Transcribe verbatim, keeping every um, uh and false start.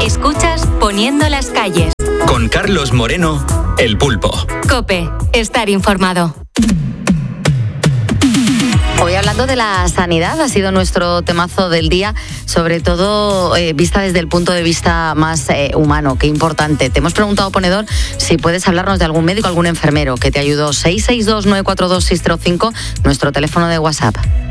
Escuchas Poniendo las calles. Con Carlos Moreno, El Pulpo. COPE, estar informado. Hoy hablando de la sanidad, ha sido nuestro temazo del día, sobre todo eh, vista desde el punto de vista más eh, humano. Qué importante. Te hemos preguntado, ponedor, si puedes hablarnos de algún médico, algún enfermero que te ayudó. seis seis dos, nueve cuatro dos, seis cero cinco, nuestro teléfono de WhatsApp.